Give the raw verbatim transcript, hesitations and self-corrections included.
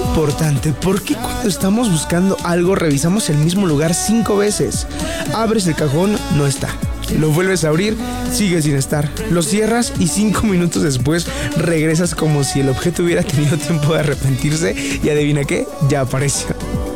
importante. ¿Por qué cuando estamos buscando algo revisamos el mismo lugar cinco veces? Abres el cajón, no está. Lo vuelves a abrir, sigue sin estar. Lo cierras y cinco minutos después regresas como si el objeto hubiera tenido tiempo de arrepentirse y adivina qué, ya apareció.